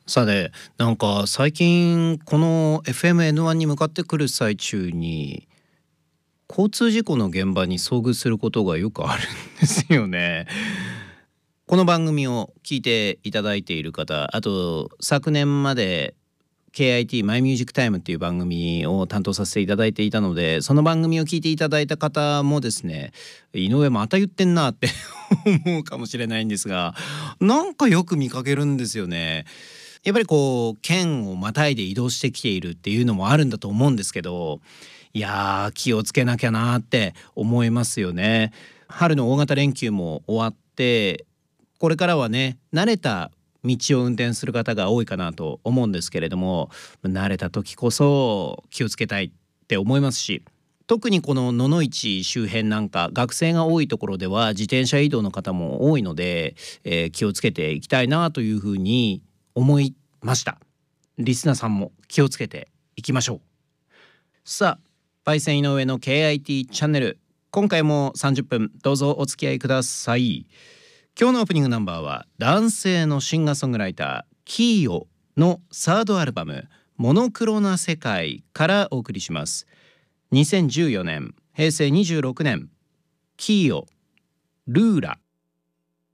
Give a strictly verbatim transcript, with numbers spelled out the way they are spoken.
さて、なんか最近この エフエムエヌワン に向かってくる最中に交通事故の現場に遭遇することがよくあるんですよね。この番組を聞いていただいている方、あと昨年まで ケーアイティー マイミュージックタイムっていう番組を担当させていただいていたので、その番組を聞いていただいた方もですね、井上また言ってんなって思うかもしれないんですが、なんかよく見かけるんですよね。やっぱりこう県をまたいで移動してきているっていうのもあるんだと思うんですけど、いやー気をつけなきゃなーって思いますよね。春の大型連休も終わって、これからはね慣れた道を運転する方が多いかなと思うんですけれども、慣れた時こそ気をつけたいって思いますし、特にこの野々市周辺なんか学生が多いところでは自転車移動の方も多いので、えー気をつけていきたいなというふうに思いました。リスナーさんも気をつけていきましょう。さあ、パイセン井上の ケーアイティー チャンネル、今回もさんじゅっぷんどうぞお付き合いください。今日のオープニングナンバーは男性のシンガーソングライターキーヨのサードアルバムモノクロな世界からお送りします。にせんじゅうよねん、へいせいにじゅうろくねん、キーヨルーラ。